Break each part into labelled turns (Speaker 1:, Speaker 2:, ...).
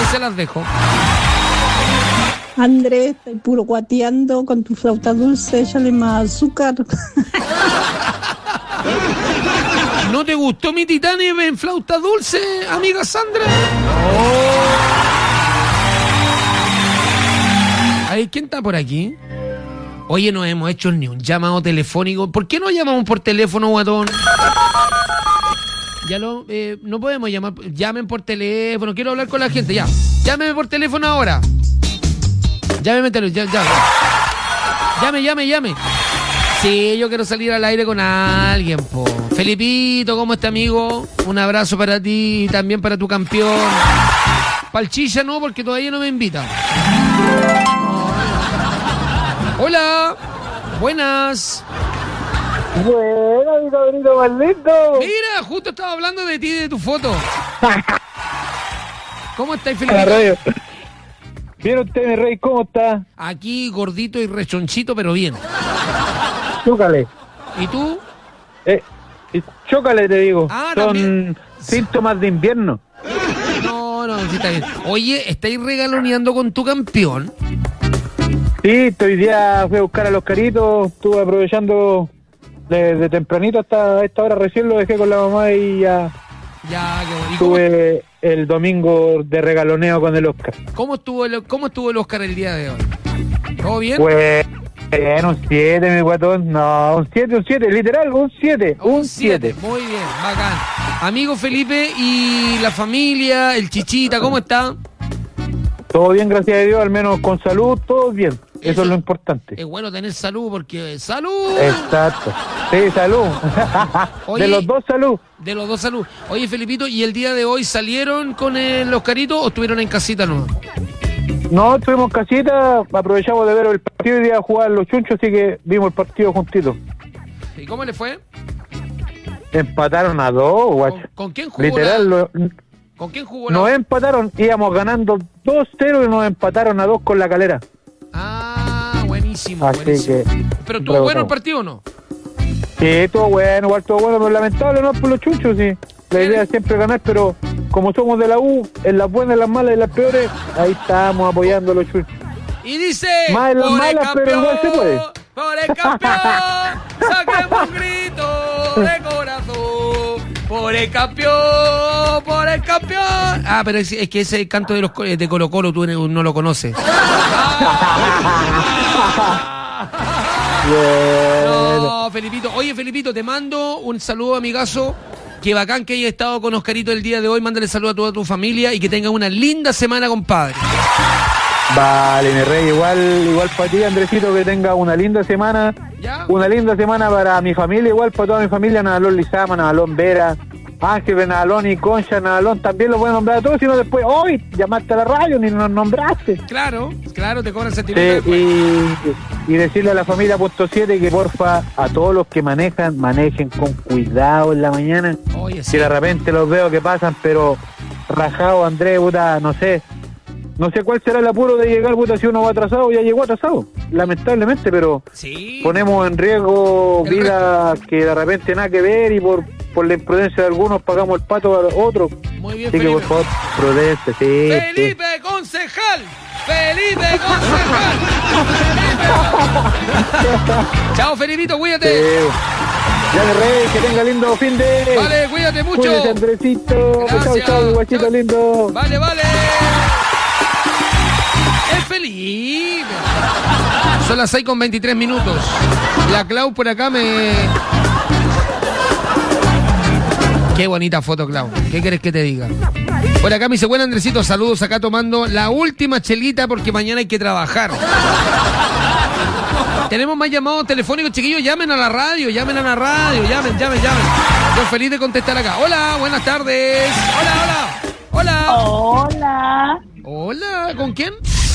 Speaker 1: se las dejo.
Speaker 2: Andrés, estoy puro guateando con tu flauta dulce, échale más azúcar.
Speaker 1: ¿No te gustó mi Titanic en flauta dulce, amiga Sandra? Ay, ¿quién está por aquí? Oye, no hemos hecho ni un llamado telefónico. ¿Por qué no llamamos por teléfono, guatón? No podemos llamar. Llamen por teléfono. Quiero hablar con la gente, ya. Llámeme por teléfono ahora. Llame. Sí, yo quiero salir al aire con alguien, po. Felipito, ¿cómo está, amigo? Un abrazo para ti y también para tu campeón. Palchilla no, porque todavía no me invitan. Hola, buenas.
Speaker 3: Buena, mi cabrito más lindo.
Speaker 1: Mira, justo estaba hablando de ti y de tu foto. ¿Cómo estáis, Felipito?
Speaker 3: Bien usted, mi rey, ¿cómo está?
Speaker 1: Aquí gordito y rechonchito, pero bien.
Speaker 3: Chócale.
Speaker 1: ¿Y tú?
Speaker 3: Chócale, te digo.
Speaker 1: Ah,
Speaker 3: son
Speaker 1: también.
Speaker 3: síntomas de invierno.
Speaker 1: No, sí está bien. Oye, ¿estáis regaloneando con tu campeón?
Speaker 3: Sí, hoy día fui a buscar a los caritos, estuve aprovechando de tempranito hasta esta hora, recién lo dejé con la mamá y ya
Speaker 1: qué bonito.
Speaker 3: estuve el domingo de regaloneo con el Oscar.
Speaker 1: ¿Cómo estuvo el Oscar el día de hoy? ¿Todo bien?
Speaker 3: Pues, un 7, mi guatón. No, un 7, literal, un 7. Un 7.
Speaker 1: Muy bien, bacán. Amigo Felipe y la familia, el Chichita, ¿cómo está?
Speaker 3: Todo bien, gracias a Dios, al menos con salud, todo bien. Eso es lo importante.
Speaker 1: Es bueno tener salud porque ¡salud!
Speaker 3: Exacto. Sí, salud.
Speaker 1: Oye,
Speaker 3: de los dos, salud.
Speaker 1: De los dos, salud. Oye, Felipito, ¿y el día de hoy salieron con el Oscarito o estuvieron en casita no?
Speaker 3: No, estuvimos en casita, aprovechamos de ver el partido y de ir a jugar los chunchos, así que vimos el partido juntitos.
Speaker 1: ¿Y cómo le fue?
Speaker 3: Empataron a 2, guacho.
Speaker 1: ¿Con quién jugó?
Speaker 3: Literal,
Speaker 1: ¿Con quién jugó?
Speaker 3: Nos empataron, íbamos ganando 2-0 y nos empataron a 2 con la Calera.
Speaker 1: Ah, buenísimo,
Speaker 3: así
Speaker 1: buenísimo.
Speaker 3: Que,
Speaker 1: ¿pero estuvo bueno el partido o no?
Speaker 3: Sí, estuvo bueno, pero lamentable no por los chunchos, sí. La idea es siempre ganar, pero como somos de la U, en las buenas, en las malas y en las peores, ahí estamos apoyando a los chunchos.
Speaker 1: Y dice,
Speaker 3: más en las malas, pero igual se puede.
Speaker 1: Por el campeón, saquemos un grito de corazón. Por el campeón, por el campeón. Ah, pero es que ese canto de Colo Colo tú no lo conoces. No, Felipito. Oye, Felipito, te mando un saludo, amigazo. Qué bacán que hayas estado con Oscarito el día de hoy. Mándale saludo a toda tu familia y que tengas una linda semana, compadre.
Speaker 3: Vale, mi rey, igual para ti, Andresito, que tenga una linda semana.
Speaker 1: ¿Ya?
Speaker 3: Una linda semana para mi familia, igual para toda mi familia, Nadalón Lizama, Nadalón Vera, Ángel, Nadalón y Concha, Nadalón, también lo voy a nombrar a todos, sino después, hoy llamaste a la radio, ni nos nombraste.
Speaker 1: Claro, te cobran sentimiento.
Speaker 3: Y decirle a la familia Punto 7 que porfa, a todos los que manejen con cuidado en la mañana.
Speaker 1: Oye, sí.
Speaker 3: Si de repente los veo que pasan, pero rajado, Andrés, puta, no sé cuál será el apuro de llegar, puta, si uno va atrasado, ya llegó atrasado, lamentablemente, pero
Speaker 1: sí,
Speaker 3: ponemos en riesgo vida que de repente nada que ver y por la imprudencia de algunos pagamos el pato a otros.
Speaker 1: Muy bien,
Speaker 3: así
Speaker 1: Felipe.
Speaker 3: que por favor, prudencia, sí.
Speaker 1: Felipe Concejal. Felipe Concejal. Chao, Felipito, cuídate.
Speaker 3: Sí. Ya de rey, que tenga lindo fin de...
Speaker 1: Vale, cuídate mucho.
Speaker 3: Cuídate, Andresito.
Speaker 1: Gracias.
Speaker 3: Chao, guachito
Speaker 1: Chao.
Speaker 3: lindo.
Speaker 1: Vale. Es Felipe. Son las 6:23. La Clau por acá me... Qué bonita foto, Clau. ¿Qué querés que te diga? Por acá me dice, buen Andresito, saludos acá tomando la última chelita porque mañana hay que trabajar. Tenemos más llamados telefónicos, chiquillos, llamen a la radio, llamen. Yo feliz de contestar acá. Hola, buenas tardes. Hola, ¿con quién?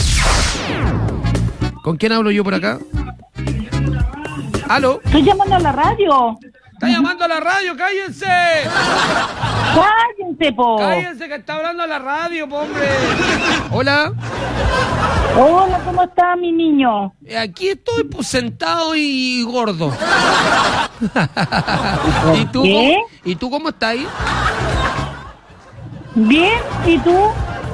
Speaker 1: ¿Con quién hablo yo por acá? ¿Aló?
Speaker 4: Estoy llamando a la radio.
Speaker 1: ¡Está llamando a la radio! ¡Cállense!
Speaker 4: ¡Cállense, po!
Speaker 1: ¡Cállense que está hablando a la radio, po, hombre! Hola.
Speaker 4: Hola, ¿cómo está mi niño?
Speaker 1: Aquí estoy pues, sentado y gordo. ¿Y tú?
Speaker 4: ¿Qué?
Speaker 1: ¿Y tú cómo estás ahí?
Speaker 4: Bien, ¿y tú?